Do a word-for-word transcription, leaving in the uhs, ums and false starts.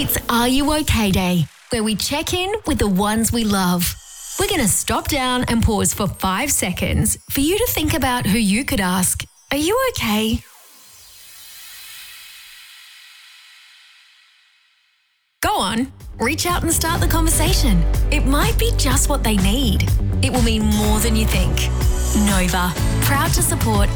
It's Are You OK Day, where we check in with the ones we love. We're going to stop down and pause for five seconds for you to think about who you could ask, are you okay? Go on, reach out and start the conversation. It might be just what they need. It will mean more than you think. Nova, proud to support